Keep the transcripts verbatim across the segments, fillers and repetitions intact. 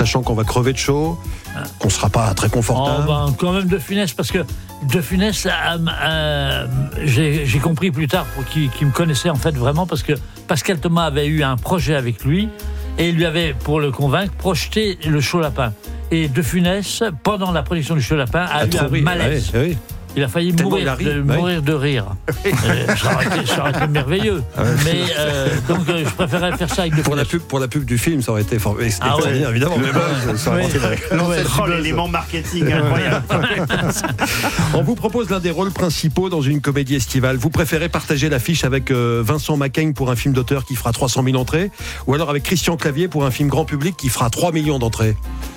sachant qu'on va crever de chaud, qu'on ne sera pas très confortable. Oh, ben, quand même De Funès, parce que De Funès, euh, euh, j'ai, j'ai compris plus tard pour qui, qui me connaissait en fait vraiment, parce que Pascal Thomas avait eu un projet avec lui et il lui avait, pour le convaincre, projeté le Chaud Lapin. Et De Funès, pendant la projection du Chaud Lapin, a, a eu un rire. malaise. Ah oui, oui. Il a failli Tellement mourir, il a de, oui. mourir de rire. euh, ça, aurait été, ça aurait été merveilleux. Ah ouais. Mais euh, donc euh, je préférais faire ça avec De pour la pub Pour la pub du film, ça aurait été fort. C'était ah ouais. bien, évidemment. Mais bon, ça aurait été oh, l'élément marketing incroyable. On vous propose l'un des rôles principaux dans une comédie estivale. Vous préférez partager l'affiche avec euh, Vincent Macaigne pour un film d'auteur qui fera trois cent mille entrées, ou alors avec Christian Clavier pour un film grand public qui fera trois millions d'entrées?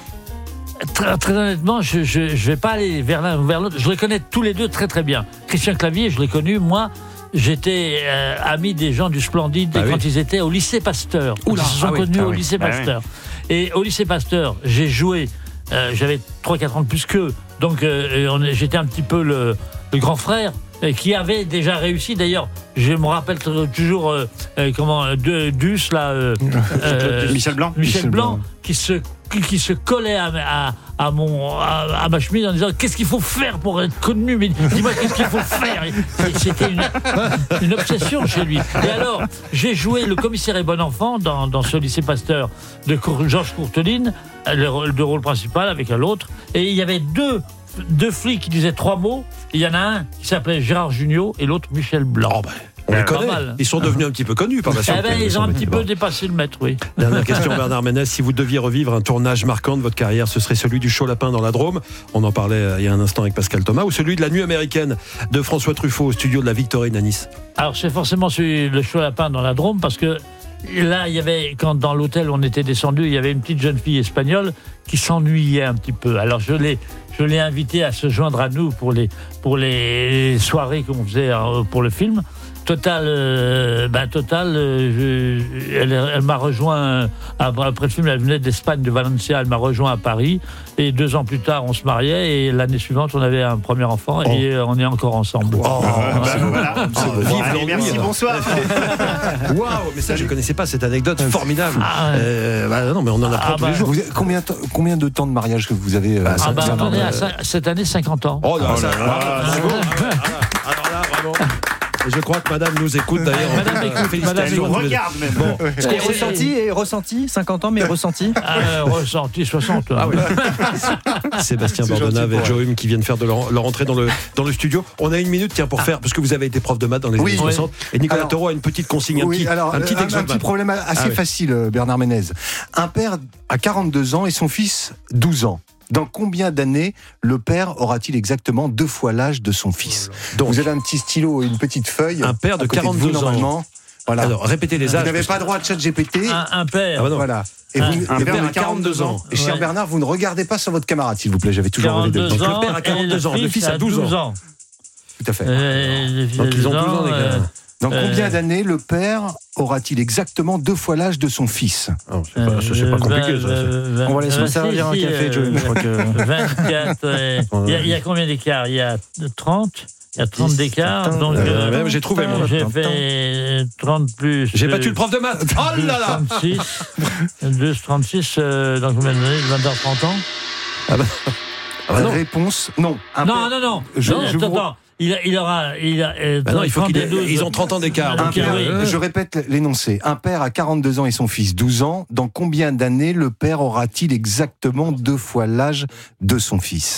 Très, très honnêtement, je ne vais pas aller vers l'un ou vers l'autre. Je les connais tous les deux très très bien. Christian Clavier, je l'ai connu, moi, j'étais euh, ami des gens du Splendide ah quand oui. ils étaient au lycée Pasteur. Oula, ils se sont ah connus oui, au oui. lycée ah Pasteur. Oui. Et au lycée Pasteur, j'ai joué, euh, j'avais trois quatre ans de plus qu'eux, donc euh, on, j'étais un petit peu le, le grand frère qui avait déjà réussi. D'ailleurs, je me rappelle toujours euh, euh, comment de Duss là, euh, euh, Michel Blanc, Michel, Michel Blanc, Blanc, qui se qui, qui se collait à, à, à mon à, à ma chemise en disant qu'est-ce qu'il faut faire pour être connu, mais dis-moi qu'est-ce qu'il faut faire. C'était une, une obsession chez lui. Et alors, j'ai joué le commissaire et bon enfant dans dans ce lycée Pasteur de Georges Courteline, le, le rôle principal avec l'autre, et il y avait deux deux flics qui disaient trois mots. Il y en a un qui s'appelait Gérard Jugnot et l'autre Michel Blanc. Oh ben, on les connaît. Ils sont devenus un petit peu connus par la suite. Eh ben, ils ont un petit peu dépassé le maître, oui. Dernière question, Bernard Ménez. Si vous deviez revivre un tournage marquant de votre carrière, ce serait celui du Chaud Lapin dans la Drôme. On en parlait il y a un instant avec Pascal Thomas, ou celui de la Nuit américaine de François Truffaut au studio de la Victorine à Nice? Alors c'est forcément celui le Chaud Lapin dans la Drôme, parce que là, il y avait, quand dans l'hôtel on était descendu, il y avait une petite jeune fille espagnole qui s'ennuyait un petit peu. Alors je l'ai, je l'ai invitée à se joindre à nous pour les, pour les soirées qu'on faisait pour le film. Total, euh, ben total, euh, je, elle, elle m'a rejoint après le film. Elle venait d'Espagne, de Valencia. Elle m'a rejoint à Paris. Et deux ans plus tard, on se mariait. Et l'année suivante, on avait un premier enfant. Oh. Et on est encore ensemble. Oh, ah, bah, voilà. oh, Vive allez, merci, bonsoir. Waouh, mais ça, je connaissais pas cette anecdote formidable. Ah, ouais. euh, bah, non, mais on en apprend ah, tous bah, les jours. Vous, combien, combien de temps de mariage que vous avez euh, ah, bah, on est à cette année cinquante ans. Oh là là, c'est beau. Alors là, vraiment. Et je crois que madame nous écoute d'ailleurs. Madame écoute, madame nous regarde même. Bon. Et ressenti, et ressenti, cinquante ans, mais ressenti euh, Ressenti, soixante. Ah oui. Sébastien Bordonna avec Joe Hume qui viennent faire de leur, leur entrée dans le, dans le studio. On a une minute, tiens, pour faire, parce que vous avez été prof de maths dans les oui, années soixante. Oui. Et Nicolas Taureau a une petite consigne, un oui, petit, alors, un petit, un, un petit problème assez ah, facile, oui. Bernard Ménez. Un père a quarante-deux ans et son fils douze ans. Dans combien d'années le père aura-t-il exactement deux fois l'âge de son fils? Donc, vous avez un petit stylo et une petite feuille. Un père de quarante-deux de vous, ans. Voilà. Alors, répétez les âges. Vous n'avez pas droit à ChatGPT. Un, un père. Ah bah voilà. Et un, vous, un père de quarante-deux ans. Et cher ouais. Bernard, vous ne regardez pas sur votre camarade, s'il vous plaît. J'avais toujours rêvé de. Donc le père a quarante-deux ans, le fils a douze ans. Tout à fait. Euh, Donc ils ont douze ans, les gars. Euh, Dans combien d'années le père aura-t-il exactement deux fois l'âge de son fils? oh, c'est, pas, c'est, c'est pas compliqué, ça. C'est... On va laisser servir un café, Joe. Je crois que... vingt-quatre. Il y, y a combien d'écart? Il y a trente. Il y a trente d'écart. Donc, euh, même, j'ai trouvé, moi. J'ai fait trente plus. J'ai battu le prof de maths. Oh là là trente-six. deux, trente-six, euh, dans combien d'années? vingt ans, trente ans? Ah bah, ah bah non. Réponse, non. Un non, non, non. Je, non, je attends, vous... attends. Il, il aura. Il a, euh, bah non, il faut qu'il ait, ils ont trente ans d'écart. Un père, oui. Je répète l'énoncé. Un père a quarante-deux ans et son fils douze ans. Dans combien d'années le père aura-t-il exactement deux fois l'âge de son fils?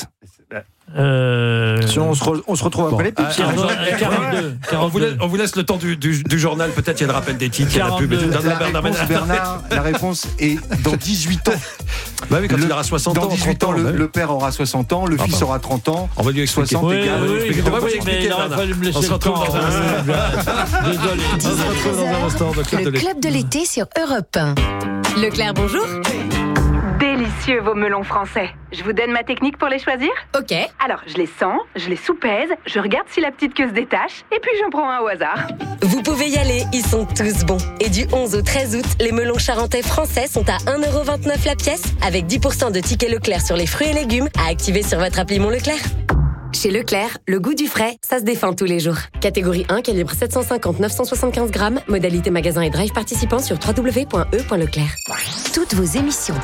Euh... Si on, se re, on se retrouve après bon. les pubs. Ah, quarante-deux, quarante-deux. On, vous laisse, on vous laisse le temps du, du, du journal. Peut-être il y a le rappel des titres, il y a la pub. Et tout. La, Bernard, réponse, Bernard, la réponse est dans dix-huit ans. Bah oui, quand le, il aura soixante ans. Dans dix-huit ans, ans le, bah oui. le père aura soixante ans, le ah, fils bah. aura trente ans. On va lui expliquer. soixante oui, égale. Oui, on va vous expliquer, Bernard. On se retrouve dans un instant. Désolé. On se retrouve dans un instant. Le Club de l'été sur Europe un. Leclerc, bonjour. Délicieux vos melons français. Je vous donne ma technique pour les choisir? Ok. Alors, je les sens, je les soupèse, je regarde si la petite queue se détache, et puis j'en prends un au hasard. Vous pouvez y aller, ils sont tous bons. Et du onze au treize août, les melons charentais français sont à un euro vingt-neuf la pièce, avec dix pour cent de tickets Leclerc sur les fruits et légumes à activer sur votre appli Mon Leclerc. Chez Leclerc, le goût du frais, ça se défend tous les jours. Catégorie un, calibre sept cent cinquante à neuf cent soixante-quinze grammes. Modalité magasin et drive participant sur w w w point e point leclerc. Toutes vos émissions